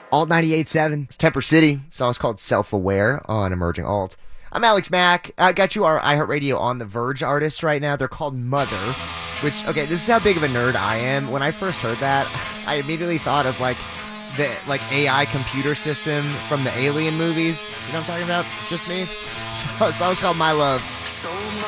Alt 98.7. It's Temper City. Song's called Self-Aware on Emerging Alt. I'm Alex Mack. I got you our iHeartRadio On the Verge artist right now. They're called Mother, which, okay, this is how big of a nerd I am. When I first heard that, I immediately thought of like the AI computer system from the Alien movies. You know what I'm talking about? Just me? So the song's called My Love. So